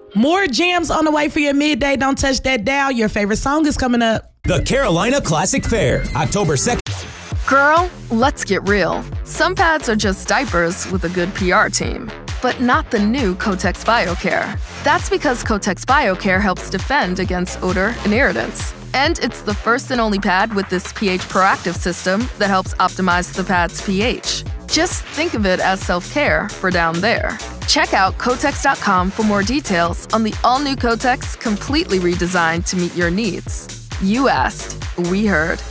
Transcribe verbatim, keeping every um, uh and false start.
More jams on the way for your midday. Don't touch that dial. Your favorite song is coming up. The Carolina Classic Fair, October second. Girl, let's get real. Some pads are just diapers with a good P R team, but not the new Kotex BioCare. That's because Kotex BioCare helps defend against odor and irritants. And it's the first and only pad with this pH proactive system that helps optimize the pad's pH. Just think of it as self-care for down there. Check out Kotex dot com for more details on the all-new Kotex, completely redesigned to meet your needs. You asked, we heard.